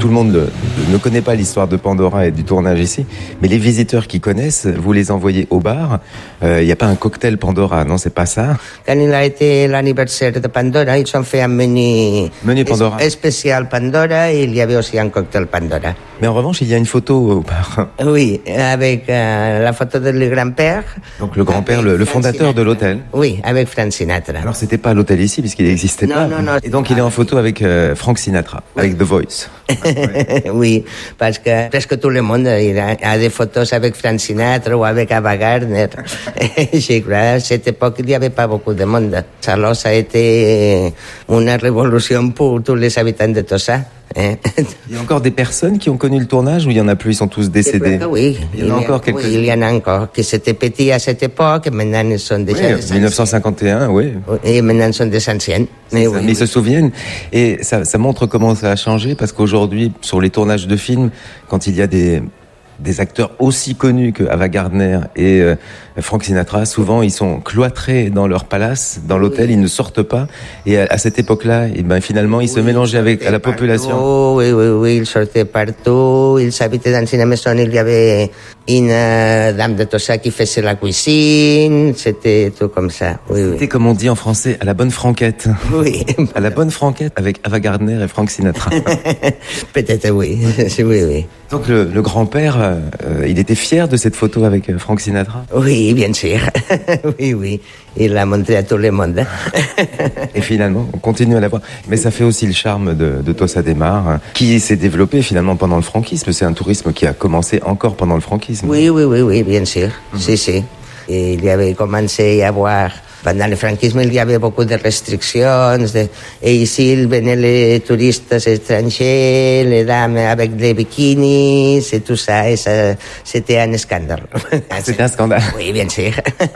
tout le monde ne connaît pas l'histoire de Pandora et du tournage ici, mais les visiteurs qui connaissent, vous les envoyez au bar. Il n'y a pas un cocktail Pandora, non, c'est pas ça? Quand il a été l'anniversaire de Pandora, ils ont fait un menu Pandora. Spécial Pandora et il y avait aussi un cocktail Pandora. Mais en revanche, il y a une photo au bar. Oui, avec la photo de le grand-père. Donc le grand-père, le fondateur de l'hôtel. Oui, avec Frank Sinatra. Alors c'était pas l'hôtel ici puisqu'il n'existait pas. Non. Et donc il est en photo avec Frank Sinatra, avec The Voice. Oui, parce que presque tout le monde a des photos avec Frank Sinatra ou avec Ava Gardner. Je crois à cette époque, il n'y avait pas beaucoup de monde. Alors ça a été une révolution pour tous les habitants de Tossa. Il y a encore des personnes qui ont connu le tournage ou il y en a plus, ils sont tous décédés? Oui, il y en a encore quelques-uns. Oui, il y en a encore qui étaient petits à cette époque, maintenant ils sont déjà des 1951, oui. Et maintenant ils sont des anciens. Mais ils se souviennent. Et ça montre comment ça a changé parce qu'aujourd'hui, sur les tournages de films, quand il y a des acteurs aussi connus que Ava Gardner et Frank Sinatra, souvent ils sont cloîtrés dans leur palace, dans l'hôtel, ils ne sortent pas. Et à cette époque-là, finalement, ils se mélangeaient avec la population. Oui, ils sortaient partout, ils habitaient dans une maison, il y avait une dame de Tossa qui faisait la cuisine, c'était tout comme ça. C'était comme on dit en français, à la bonne franquette. Oui. À la bonne franquette avec Ava Gardner et Frank Sinatra. Peut-être oui. Oui. Donc le grand-père, il était fier de cette photo avec Frank Sinatra? Oui, bien sûr. Oui. Il l'a montré à tout le monde. Et finalement, on continue à la voir. Mais ça fait aussi le charme de Tossa de Mar, qui s'est développé finalement pendant le franquisme. C'est un tourisme qui a commencé encore pendant le franquisme. Oui, bien sûr. Si. Et il y avait commencé à avoir... Pendant le franquisme, il y avait beaucoup de restrictions. Et ici, il venaient les touristes étrangers, les dames avec des bikinis et tout ça. Et ça, c'était un scandale. C'était un scandale? Oui, bien sûr.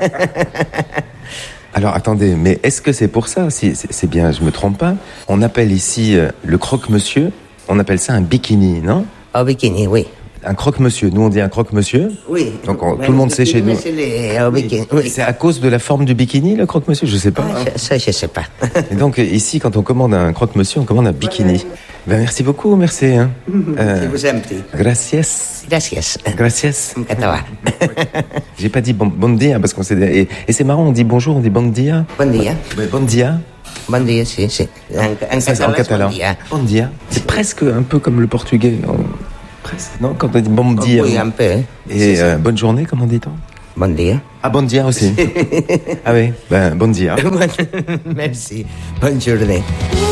Alors, attendez, mais est-ce que c'est pour ça, si c'est bien, je me trompe pas, on appelle ici le croque-monsieur, on appelle ça un bikini, non? Un bikini, oui. Un croque-monsieur. Nous, on dit un croque-monsieur. Oui. Donc, tout le monde sait chez nous. Oui. C'est à cause de la forme du bikini, le croque-monsieur? Je sais pas. Ça, je sais pas. Et donc, ici, quand on commande un croque-monsieur, on commande un bikini. Merci beaucoup, merci. Je vous en prie. Gracias. En catalan. J'ai pas dit bon dia, parce qu'on s'est... Et c'est marrant, on dit bonjour, on dit bon dia. Bon dia. Bon dia. Bon dia, si. En catalan. Bon dia. C'est presque un peu comme le portugais. Presque, non? Quand on dit bon dia. Oui, un peu. Et bonne journée, comment dit-on? Bon dia. Ah, bon dia aussi. Ah oui, bon dia. Merci. Bonne journée.